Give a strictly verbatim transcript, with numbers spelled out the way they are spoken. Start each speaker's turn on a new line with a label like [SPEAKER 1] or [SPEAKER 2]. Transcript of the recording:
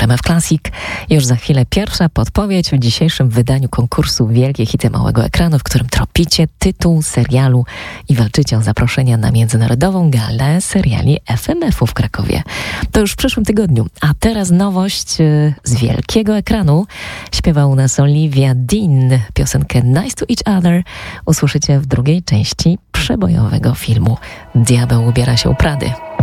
[SPEAKER 1] R M F Classic. Już za chwilę pierwsza podpowiedź w dzisiejszym wydaniu konkursu Wielkie Hity Małego Ekranu, w którym tropicie tytuł serialu i walczycie o zaproszenia na Międzynarodową Galę Seriali F M F-u w Krakowie. To już w przyszłym tygodniu. A teraz nowość z wielkiego ekranu. Śpiewa u nas Olivia Dean piosenkę Nice to Each Other. Usłyszycie w drugiej części przebojowego filmu Diabeł ubiera się u Prady.